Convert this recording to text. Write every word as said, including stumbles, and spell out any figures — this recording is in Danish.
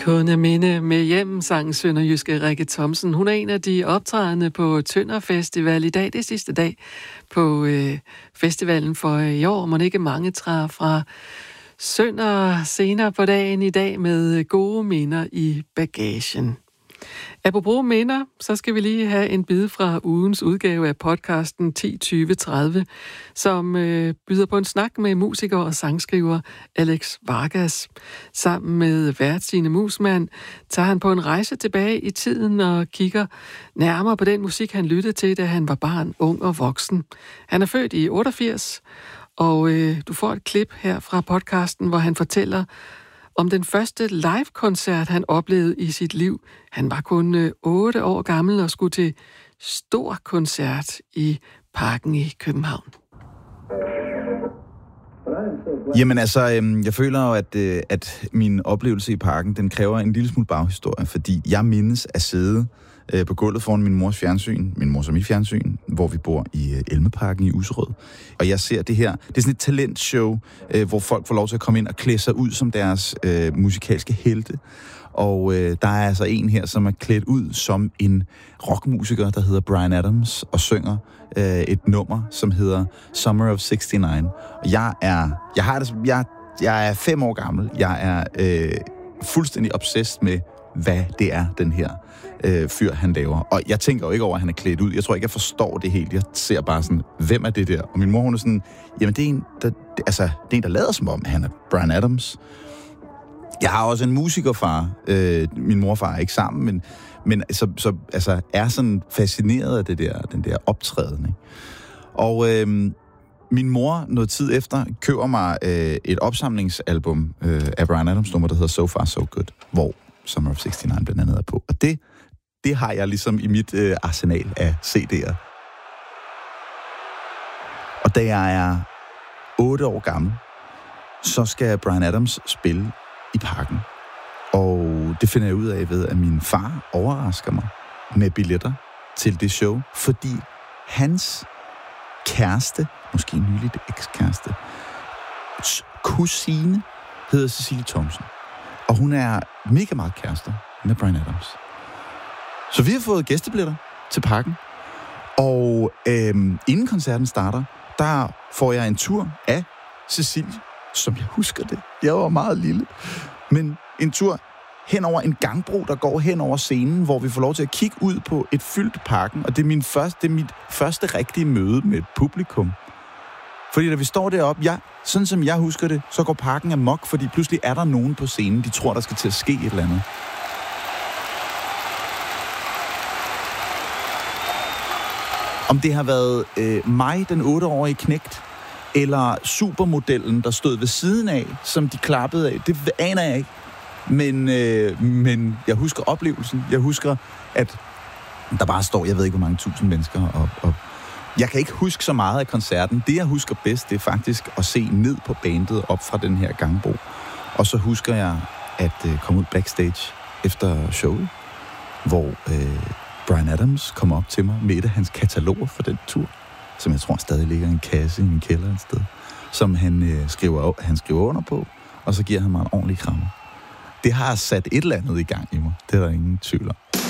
Kunne minde med hjem, sang sønderjyske Rikke Thomsen. Hun er en af de optrædende på Tønder Festival i dag. Det er sidste dag på øh, festivalen for i år. Må ikke mange træder fra Sønder senere på dagen i dag med gode minder i bagagen. Apropos minder, så skal vi lige have en bid fra ugens udgave af podcasten ti tyve tredive, som øh, byder på en snak med musiker og sangskriver Alex Vargas. Sammen med vært Signe Musmann tager han på en rejse tilbage i tiden og kigger nærmere på den musik, han lyttede til, da han var barn, ung og voksen. Han er født i otteogfirs, og øh, du får et klip her fra podcasten, hvor han fortæller om den første live-koncert, han oplevede i sit liv. Han var kun øh, otte år gammel og skulle til stor koncert i Parken i København. Jamen altså, øh, jeg føler jo, at, øh, at min oplevelse i Parken, den kræver en lille smule baghistorie, fordi jeg mindes at sidde øh, på gulvet foran min mors fjernsyn, min mors og mit fjernsyn, hvor vi bor i øh, Elmeparken i Usserød. Og jeg ser det her, det er sådan et talentshow, øh, hvor folk får lov til at komme ind og klæde sig ud som deres øh, musikalske helte. Og øh, der er altså en her, som er klædt ud som en rockmusiker, der hedder Bryan Adams, og synger øh, et nummer, som hedder Summer of seksogtres. Og jeg er, jeg har det, jeg, jeg er fem år gammel. Jeg er øh, fuldstændig obsessed med, hvad det er, den her øh, fyr, han laver. Og jeg tænker jo ikke over, at han er klædt ud. Jeg tror ikke, jeg forstår det helt. Jeg ser bare sådan, hvem er det der? Og min mor, hun er sådan, jamen det er en, der, altså, det er en, der lader som om, han er Bryan Adams. Jeg har også en musikerfar. Øh, min morfar er ikke sammen, men, men så, så altså, er sådan fascineret af det der, den der optræden. Ikke? Og øh, min mor, noget tid efter, køber mig øh, et opsamlingsalbum øh, af Bryan Adams nummer, der hedder So Far So Good, hvor Summer of seksogtres blandt andet er på. Og det, det har jeg ligesom i mit øh, arsenal af C D'er. Og da jeg er otte år gammel, så skal Bryan Adams spille i Parken. Og det finder jeg ud af ved, at min far overrasker mig med billetter til det show, fordi hans kæreste, måske nyligt ekskæreste, kusine, hedder Cecilie Thomsen. Og hun er mega meget kærester med Bryan Adams. Så vi har fået gæstebilletter til Parken. Og øhm, inden koncerten starter, der får jeg en tur af Cecilie, som jeg husker det. Jeg var meget lille. Men en tur hen over en gangbro, der går hen over scenen, hvor vi får lov til at kigge ud på et fyldt Parken. Og det er, min første, det er mit første rigtige møde med et publikum. Fordi da vi står deroppe, jeg, sådan som jeg husker det, så går Parken amok, fordi pludselig er der nogen på scenen, de tror, der skal til at ske et eller andet. Om det har været øh, mig, den otteårige knægt, eller supermodellen, der stod ved siden af, som de klappede af, det aner jeg ikke. Men, øh, men jeg husker oplevelsen. Jeg husker, at der bare står, jeg ved ikke, hvor mange tusind mennesker op. op. Jeg kan ikke huske så meget af koncerten. Det, jeg husker bedst, det er faktisk at se ned på bandet op fra den her gangbro. Og så husker jeg at øh, komme ud backstage efter showet, hvor øh, Bryan Adams kom op til mig med et af hans kataloger for den tur, som jeg tror stadig ligger i en kasse i min kælder et sted, som han, øh, skriver, han skriver under på, og så giver han mig en ordentlig krammer. Det har sat et eller andet i gang i mig. Det er der ingen tvivl om.